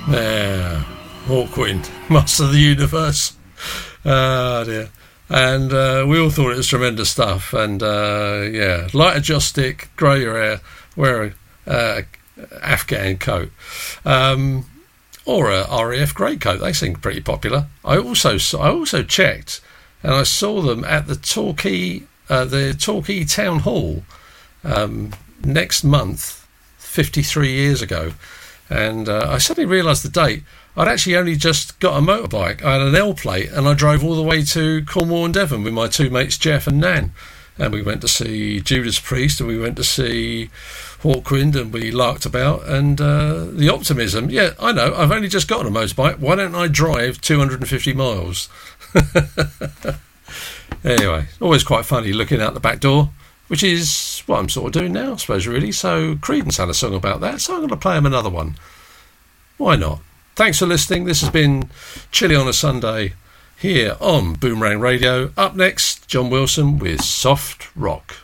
Yeah, Hawkwind, Master of the Universe. Oh dear. And we all thought it was tremendous stuff. And yeah, light a joss stick, grow your hair, wear a Afghan coat, or a RAF grey coat. They seem pretty popular. I also checked, and I saw them at the Torquay Town Hall next month, 53 years ago. And I suddenly realised the date. I'd actually only just got a motorbike. I had an L plate, and I drove all the way to Cornwall and Devon with my two mates, Jeff and Nan. And we went to see Judas Priest, and we went to see Hawkwind, and we larked about. And the optimism, yeah, I know, I've only just gotten a motorbike. Why don't I drive 250 miles? Anyway, always quite funny looking out the back door, which is what I'm sort of doing now, I suppose, really. So Creedence had a song about that, so I'm going to play them another one. Why not? Thanks for listening. This has been Chilly on a Sunday here on Boomerang Radio. Up next, John Wilson with Soft Rock.